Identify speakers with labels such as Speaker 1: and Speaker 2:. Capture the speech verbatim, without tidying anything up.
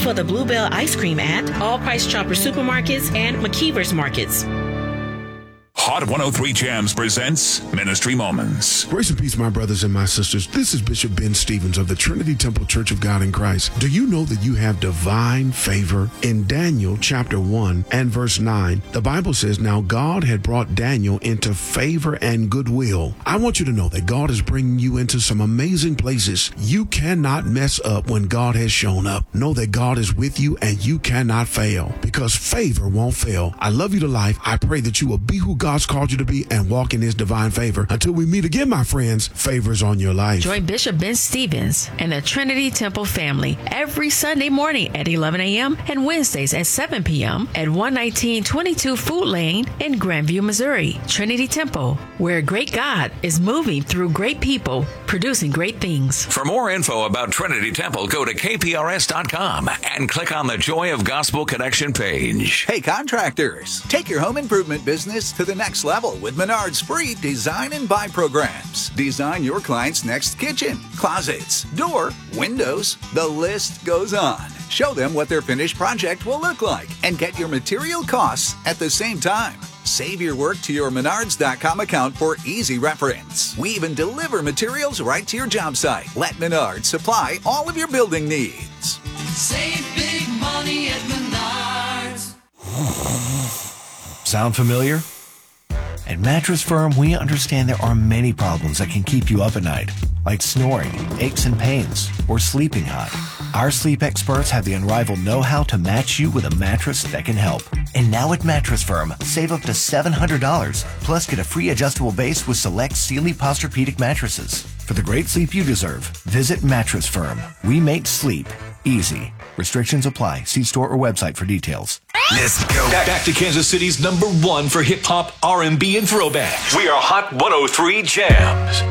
Speaker 1: for the Bluebell ice cream at all Price Chopper supermarkets and McKeever's markets.
Speaker 2: Hot one oh three Jams presents Ministry Moments.
Speaker 3: Grace and peace, my brothers and my sisters. This is Bishop Ben Stevens of the Trinity Temple Church of God in Christ. Do you know that you have divine favor? In Daniel chapter one and verse nine, the Bible says, now God had brought Daniel into favor and goodwill. I want you to know that God is bringing you into some amazing places. You cannot mess up when God has shown up. Know that God is with you and you cannot fail because favor won't fail. I love you to life. I pray that you will be who God's called you to be and walk in his divine favor. Until we meet again, my friends, favors on your life.
Speaker 4: Join Bishop Ben Stevens and the Trinity Temple family every Sunday morning at eleven a.m. and Wednesdays at seven p.m. at one nineteen twenty-two Food Lane in Grandview, Missouri. Trinity Temple, where great God is moving through great people, producing great things.
Speaker 2: For more info about Trinity Temple, go to K P R S dot com and click on the Joy of Gospel Connection page.
Speaker 5: Hey, contractors, take your home improvement business to the next level with Menard's free design and buy programs. Design your client's next kitchen, closets, door, windows. The list goes on. Show them what their finished project will look like and get your material costs at the same time. Save your work to your Menards dot com account for easy reference. We even deliver materials right to your job site. Let Menards supply all of your building needs.
Speaker 6: Save big money at Menards.
Speaker 7: Sound familiar? At Mattress Firm, we understand there are many problems that can keep you up at night, like snoring, aches and pains, or sleeping hot. Our sleep experts have the unrivaled know-how to match you with a mattress that can help. And now at Mattress Firm, save up to seven hundred dollars, plus get a free adjustable base with select Sealy Posturepedic mattresses. For the great sleep you deserve, visit Mattress Firm. We make sleep easy. Restrictions apply. See store or website for details.
Speaker 8: Let's go. Back, back to Kansas City's number one for hip-hop, R and B, and throwback. We are Hot one oh three Jams.